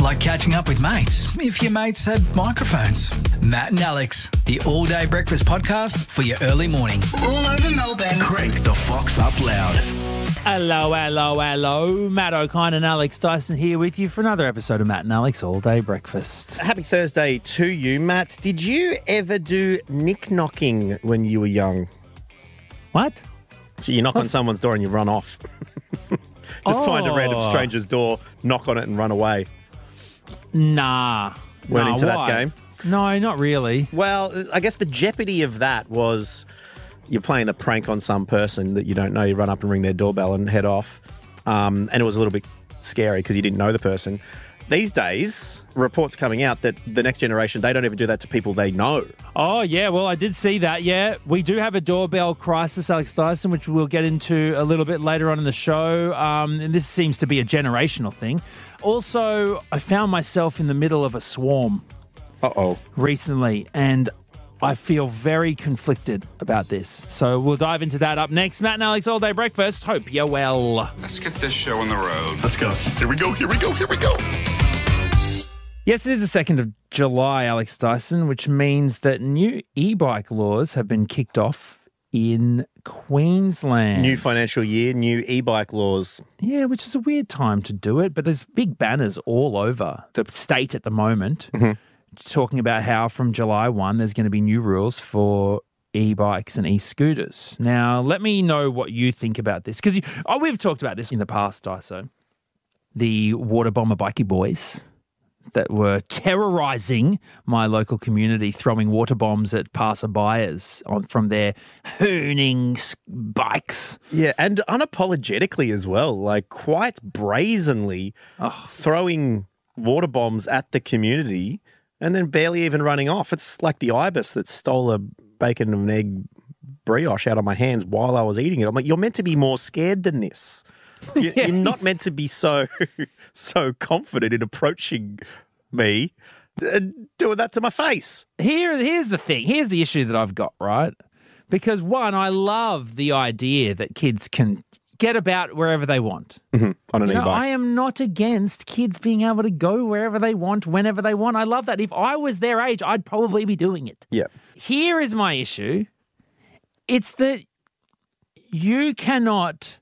Like catching up with mates, if your mates had microphones. Matt and Alex, the all-day breakfast podcast for your early morning. All over Melbourne. Crank the Fox up loud. Hello. Matt O'Kine and Alex Dyson here with you for another episode of Matt and Alex All Day Breakfast. Happy Thursday to you, Matt. Did you ever do nick-knocking when you were young? What? So you knock on someone's door and you run off. Just find a random stranger's door, knock on it and run away. Nah. Went into why? that game? No, not really. Well, I guess the jeopardy of that was you're playing a prank on some person that you don't know. You run up and ring their doorbell and head off. And it was a little bit scary because you didn't know the person. These days, reports coming out that the next generation, they don't even do that to people they know. Oh, yeah, well, I did see that, yeah. We do have a doorbell crisis, Alex Dyson, which we'll get into a little bit later on in the show. And this seems to be a generational thing. Also, I found myself in the middle of a swarm recently, and I feel very conflicted about this. So we'll dive into that up next. Matt and Alex All Day Breakfast. Hope you're well. Let's get this show on the road. Let's go. Here we go. Yes, it is the 2nd of July, Alex Dyson, which means that new e-bike laws have been kicked off in Queensland. New financial year, new e-bike laws. Yeah, which is a weird time to do it, but there's big banners all over the state at the moment talking about how from July 1 there's going to be new rules for e-bikes and e-scooters. Now, let me know what you think about this, because we've talked about this in the past, Dyson. The water bomber bikie boys that were terrorising my local community, throwing water bombs at passerbyers from their hooning bikes. Yeah, and unapologetically as well, like quite brazenly throwing water bombs at the community and then barely even running off. It's like the ibis that stole a bacon and egg brioche out of my hands while I was eating it. I'm like, you're meant to be more scared than this. You're not meant to be so confident in approaching me and doing that to my face. Here's the thing. Here's the issue that I've got, right? Because, one, I love the idea that kids can get about wherever they want. On an e-bike. I am not against kids being able to go wherever they want, whenever they want. I love that. If I was their age, I'd probably be doing it. Yeah. Here is my issue. It's that you cannot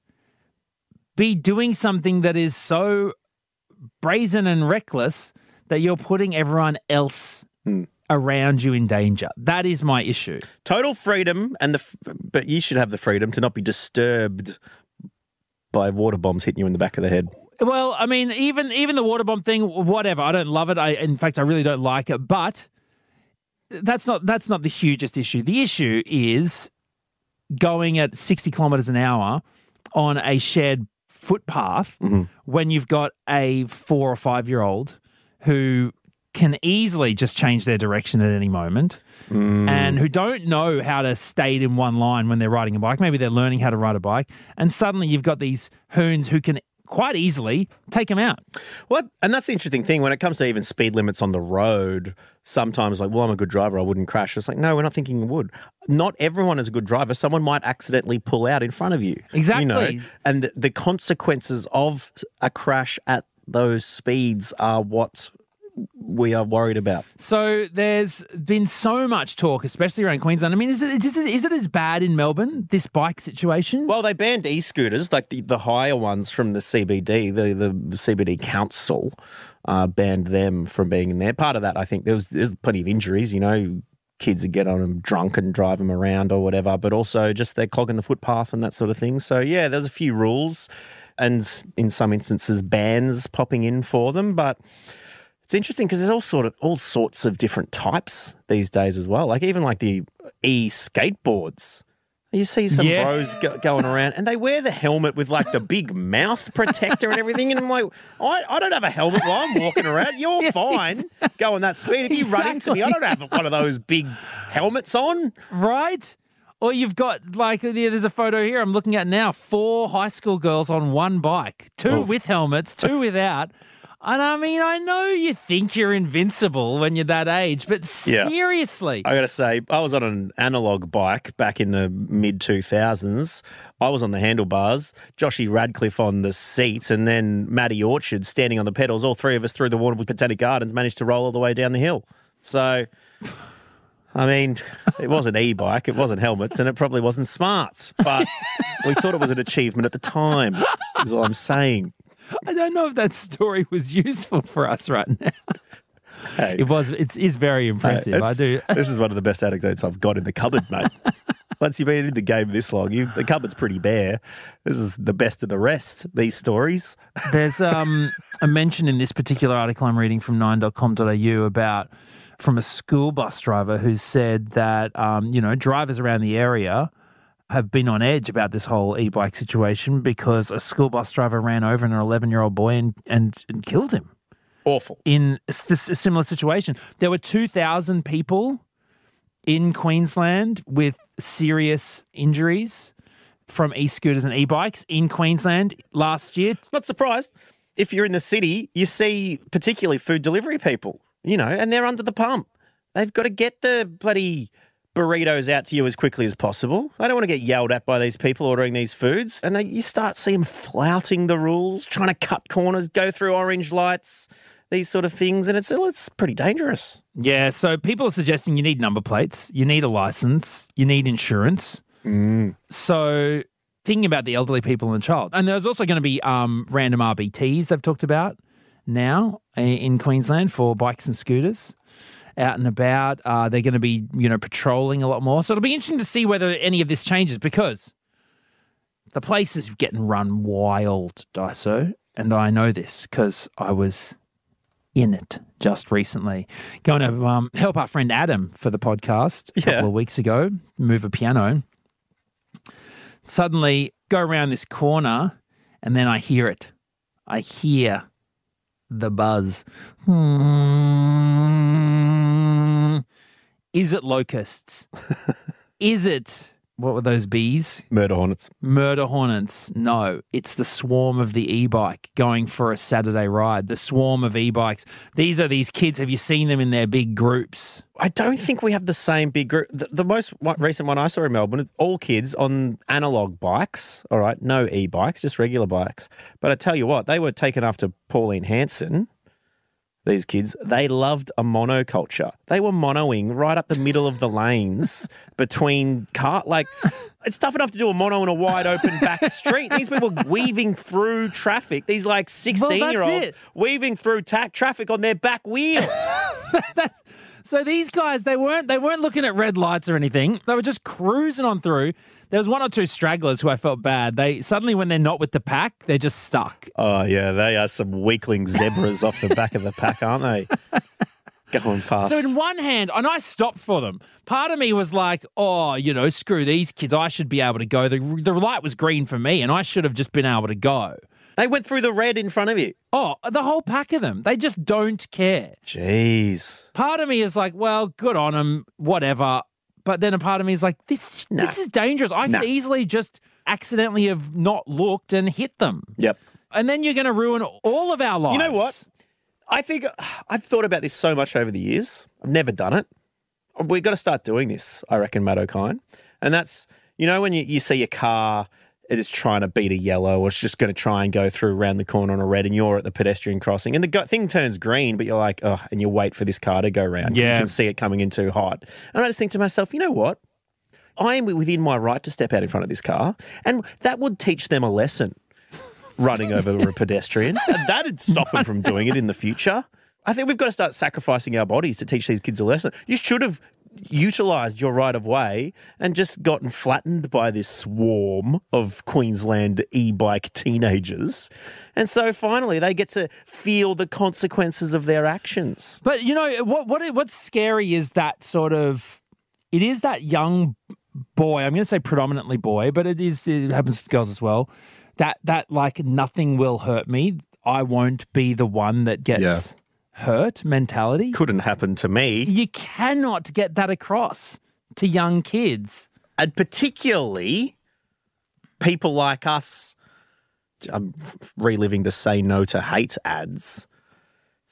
be doing something that is so brazen and reckless that you're putting everyone else around you in danger. That is my issue. Total freedom, but you should have the freedom to not be disturbed by water bombs hitting you in the back of the head. Well, I mean, even the water bomb thing, whatever. I don't love it. In fact, I really don't like it. But that's not the hugest issue. The issue is going at 60 kilometres an hour on a shared footpath when you've got a 4 or 5 year old who can easily just change their direction at any moment and who don't know how to stay in one line when they're riding a bike. Maybe they're learning how to ride a bike, and suddenly you've got these hoons who can quite easily take them out. Well, and that's the interesting thing when it comes to even speed limits on the road. Sometimes like, well, I'm a good driver, I wouldn't crash. It's like, no, we're not thinking you would. Not everyone is a good driver. Someone might accidentally pull out in front of you. Exactly. You know? And the consequences of a crash at those speeds are what we are worried about. So there's been so much talk, especially around Queensland. I mean, is it as bad in Melbourne, this bike situation? Well, they banned e-scooters, like the higher ones from the CBD, the CBD Council banned them from being in there. Part of that, I think, there's plenty of injuries, you know, kids would get on them drunk and drive them around or whatever, but also just they're clogging the footpath and that sort of thing. So, yeah, there's a few rules and in some instances bans popping in for them, but it's interesting because there's all sorts of different types these days as well. Like even like the e-skateboards. You see some bros going around and they wear the helmet with like the big mouth protector and everything. And I'm like, I don't have a helmet while I'm walking around. You're fine going that speed. If you run into me, I don't have one of those big helmets on. Right? Or you've got, like, there's a photo here I'm looking at now, 4 high school girls on one bike, 2 with helmets, 2 without. And I mean, I know you think you're invincible when you're that age, but Yeah. seriously. I got to say, I was on an analog bike back in the mid-2000s. I was on the handlebars, Joshy Radcliffe on the seat, and then Matty Orchard standing on the pedals. All three of us through the Warrnambool Botanic Gardens managed to roll all the way down the hill. So, I mean, it wasn't e-bike, it wasn't helmets, and it probably wasn't smarts, but we thought it was an achievement at the time, is all I'm saying. I don't know if that story was useful for us right now. Hey, It is very impressive. I do. This is one of the best anecdotes I've got in the cupboard, mate. Once you've been in the game this long, the cupboard's pretty bare. This is the best of the rest, these stories. There's a mention in this particular article I'm reading from 9.com.au from a school bus driver who said that, drivers around the area have been on edge about this whole e-bike situation because a school bus driver ran over an 11-year-old boy and killed him. Awful. In a similar situation. There were 2,000 people in Queensland with serious injuries from e-scooters and e-bikes in Queensland last year. Not surprised. If you're in the city, you see particularly food delivery people, and they're under the pump. They've got to get the bloody burritos out to you as quickly as possible. I don't want to get yelled at by these people ordering these foods. And you start seeing them flouting the rules, trying to cut corners, go through orange lights, these sort of things. And it's pretty dangerous. Yeah, so people are suggesting you need number plates, you need a license, you need insurance. So thinking about the elderly people and the child. And there's also going to be random RBTs they've talked about now in Queensland for bikes and scooters. Out and about. They're going to be, patrolling a lot more. So it'll be interesting to see whether any of this changes because the place is getting run wild, Daiso. And I know this because I was in it just recently. Going to help our friend Adam for the podcast a couple of weeks ago, move a piano. Suddenly go around this corner and then I hear it. I hear the buzz. Is it locusts? Is it, what were those bees? Murder hornets. Murder hornets. No, it's the swarm of the e-bike going for a Saturday ride. The swarm of e-bikes. These are these kids. Have you seen them in their big groups? I don't think we have the same big group. The most recent one I saw in Melbourne, all kids on analog bikes, all right, no e-bikes, just regular bikes. But I tell you what, they were taken after Pauline Hanson. These kids, they loved a monoculture. They were monoing right up the middle of the lanes between it's tough enough to do a mono on a wide open back street. These people weaving through traffic. These 16-year-olds weaving through traffic on their back wheel. So these guys, they weren't looking at red lights or anything. They were just cruising on through. There was one or two stragglers who I felt bad. They suddenly, when they're not with the pack, they're just stuck. Oh, yeah. They are some weakling zebras off the back of the pack, aren't they? Going past. So in one hand, and I stopped for them. Part of me was like, screw these kids. I should be able to go. The light was green for me, and I should have just been able to go. They went through the red in front of you. Oh, the whole pack of them. They just don't care. Jeez. Part of me is like, well, good on them, whatever. But then a part of me is like, this is dangerous. I could easily just accidentally have not looked and hit them. Yep. And then you're going to ruin all of our lives. You know what? I think I've thought about this so much over the years. I've never done it. We've got to start doing this, I reckon, Matt O'Kine. And that's, when you see a car, it is trying to beat a yellow or it's just going to try and go through around the corner on a red and you're at the pedestrian crossing and the thing turns green, but you're like, oh, and you wait for this car to go around. Yeah. You can see it coming in too hot. And I just think to myself, you know what? I am within my right to step out in front of this car and that would teach them a lesson, running over a pedestrian. And that'd stop them from doing it in the future. I think we've got to start sacrificing our bodies to teach these kids a lesson. You should have utilised your right of way and just gotten flattened by this swarm of Queensland e-bike teenagers. And so finally they get to feel the consequences of their actions. But what's scary is that it is that young boy, I'm going to say predominantly boy, but it happens with girls as well, that like nothing will hurt me. I won't be the one that gets hurt mentality. Couldn't happen to me. You cannot get that across to young kids. And particularly people like us, I'm reliving the Say No to Hate ads.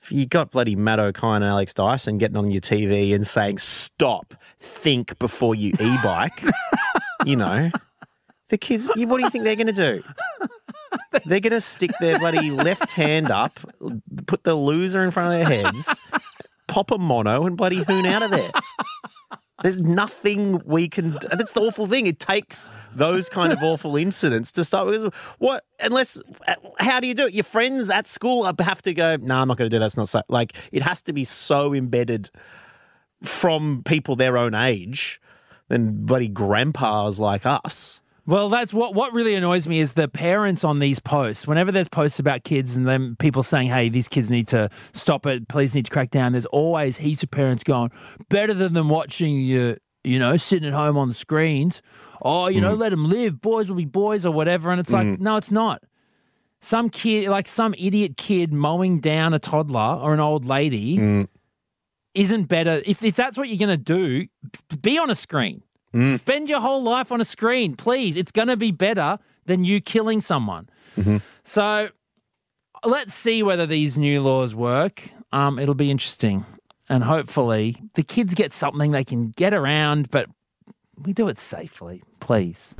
If you got bloody Matt O'Kine and Alex Dyson getting on your TV and saying, stop, think before you e-bike, you know, the kids, what do you think they're going to do? They're going to stick their bloody left hand up, put the loser in front of their heads, pop a mono and bloody hoon out of there. There's nothing we can. That's the awful thing. It takes those kind of awful incidents to start with. What? Unless, how do you do it? Your friends at school have to go, no, I'm not going to do that. That's not so. Like, it has to be so embedded from people their own age than bloody grandpas like us. Well, that's what really annoys me is the parents on these posts. Whenever there's posts about kids and then people saying, hey, these kids need to stop it, police need to crack down, there's always heaps of parents going, better than them watching you, sitting at home on the screens. Oh, let them live. Boys will be boys or whatever. And it's like, no, it's not. Some kid, like some idiot kid mowing down a toddler or an old lady isn't better. If that's what you're going to do, be on a screen. Spend your whole life on a screen, please. It's going to be better than you killing someone. So let's see whether these new laws work. It'll be interesting. And hopefully the kids get something they can get around, but we do it safely, please.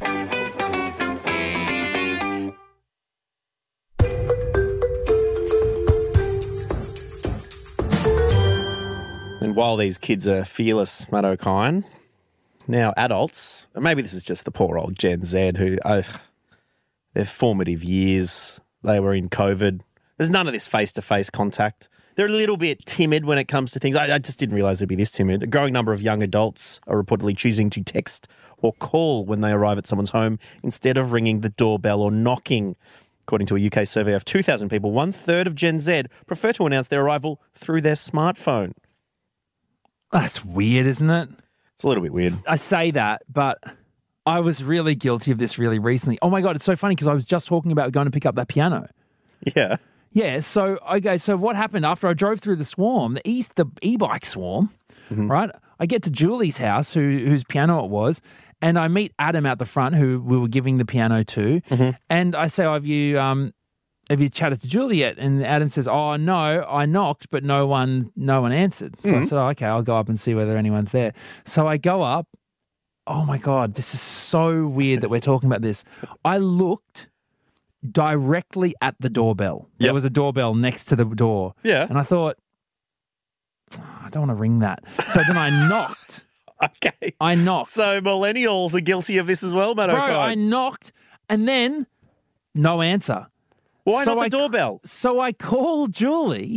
And while these kids are fearless, Matt O'Kine, now adults, and maybe this is just the poor old Gen Z who, their formative years, they were in COVID. There's none of this face-to-face contact. They're a little bit timid when it comes to things. I just didn't realise it'd be this timid. A growing number of young adults are reportedly choosing to text or call when they arrive at someone's home instead of ringing the doorbell or knocking. According to a UK survey of 2,000 people, 1/3 of Gen Z prefer to announce their arrival through their smartphone. That's weird, isn't it? It's a little bit weird. I say that, but I was really guilty of this really recently. Oh, my God, it's so funny because I was just talking about going to pick up that piano. Yeah. Yeah, so what happened after I drove through the swarm, the e-bike swarm, right? I get to Julie's house, whose piano it was, and I meet Adam out the front, who we were giving the piano to, and I say, have you chatted to Julie yet? And Adam says, oh, no, I knocked, but no one answered. So I said, oh, okay, I'll go up and see whether anyone's there. So I go up. Oh, my God, this is so weird that we're talking about this. I looked directly at the doorbell. Yep. There was a doorbell next to the door. Yeah. And I thought, I don't want to ring that. So then I knocked. Okay. I knocked. So millennials are guilty of this as well, Matt O'Kine. Bro, I knocked and then no answer. Why not the doorbell? So I called Julie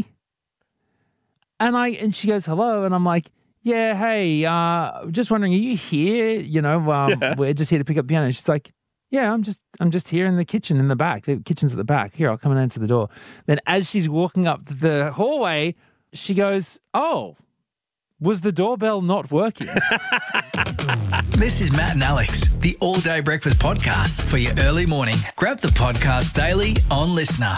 and she goes, hello. And I'm like, yeah, hey, just wondering, are you here? We're just here to pick up piano. She's like, yeah, I'm just here in the kitchen in the back. The kitchen's at the back. Here, I'll come and answer the door. Then as she's walking up the hallway, she goes, oh, was the doorbell not working? This is Matt and Alex, the All Day Breakfast Podcast for your early morning. Grab the podcast daily on Listener.